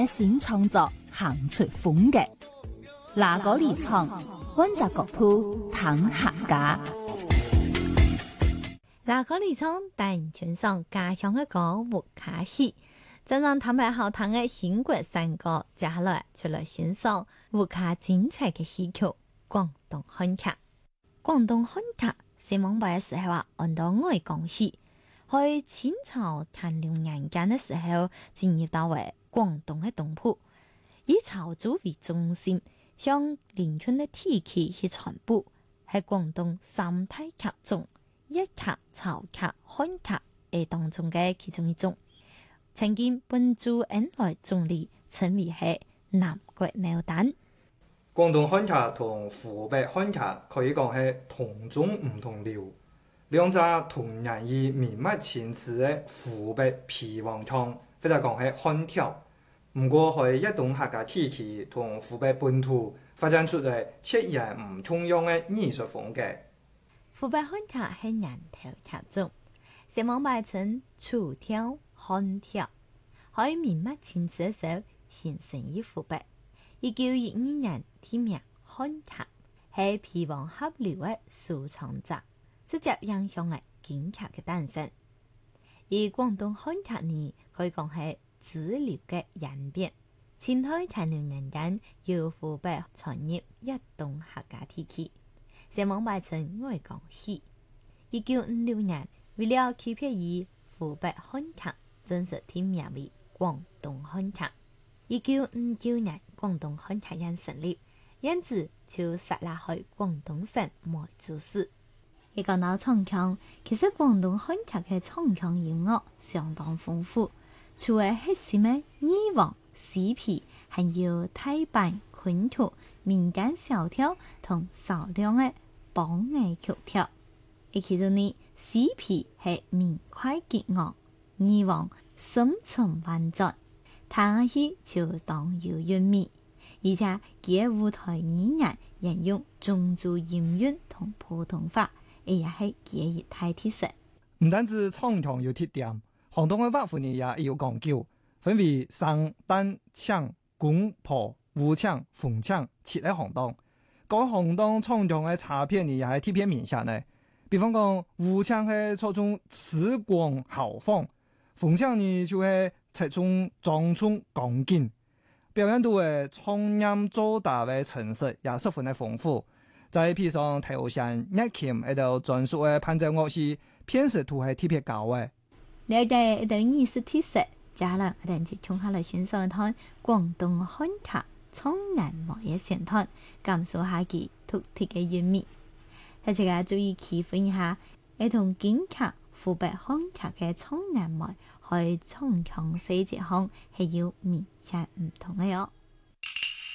嘅新創作行出風格。哪個離場，溫習樂譜彈客家。 哪個離場，但全上家鄉嘅歌烏卡戲，真讓坦白好聽嘅新國山歌，接下來就來欣賞烏卡精彩嘅戲曲《廣東漢劇》。廣東漢劇先往擺嘅時候按到外講戲，喺清朝乾隆年間嘅時候進入到為廣東嘅東部，以潮州為中心，向連春嘅地區去傳播，喺廣東三大劇種粵劇、潮劇、漢劇嘅當中嘅其中一種。曾經本駐恩來總理稱為係南國牡丹。 廣東漢劇同湖北漢劇可以講係同種唔同調，兩者同樣以明末前詞嘅湖北皮黃腔，或者講係漢調。唔過喺粵東客家地區同湖北本土發展出嚟截然唔同樣嘅藝術風格。 湖北漢劇係人頭劇種，先往擺成楚調、漢調，喺明末清詞嘅時候形成於湖北。1912年天命漢劇，係皮黃合流嘅收藏集，直接影響嘅京劇嘅誕生。而廣東漢劇呢，可以講係支流嘅演變。清代乾隆年間由湖北傳入粵東客家地區，先往擺成外港戲。1956年，為了區別於湖北漢劇，正式天命為廣東漢劇。1959年，廣東漢劇院成立，因此就設立喺廣東省梅州市。一講到唱腔，其實廣東漢劇嘅唱腔音樂相當豐富，除咗核心嘅二黃、四皮，還有大板、昆曲、民間小調同少量嘅梆藝曲調。而其中呢，四皮係明快激昂，二黃深沉婉轉，彈起就當有韻味，而且佢嘅舞台語言沿用宗族音韻同普通話，也係佢嘅大特色。 唔單止唱腔有特點，行當嘅樂府呢也有講究，分為生、旦、搶、宮、婆、武搶、鳳搶7個行當。各行當唱腔嘅差別呢也係特別明顯嘅。比方講，武搶係注重詞廣豪放，鳳搶呢就係側重莊重剛勁，表現到嘅唱音做大嘅程式也十分嘅豐富。再配上頭弦、樂琴喺度專屬嘅伴奏樂器，辨識度係特別高嘅。 了解一道藝術特色，接下來我哋就從下來欣賞一趟廣東漢劇蒼南舞嘅現場，感受下其獨特嘅韻味。大家注意區分一下，係同京劇、湖北漢劇嘅蒼南舞喺唱腔細節上係有明顯唔同嘅喲。